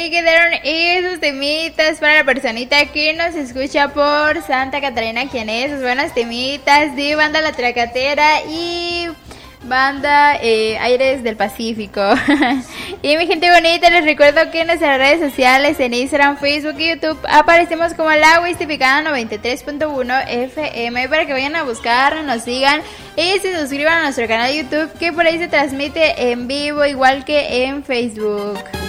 ahí quedaron esos temitas para la personita que nos escucha por Santa Catarina, quien es, sus buenas temitas de Banda La Tracatera y Banda Aires del Pacífico. Y mi gente bonita, les recuerdo que en nuestras redes sociales, en Instagram, Facebook y YouTube, aparecemos como La Wistificada 93.1 FM para que vayan a buscar, nos sigan y se suscriban a nuestro canal de YouTube, que por ahí se transmite en vivo igual que en Facebook.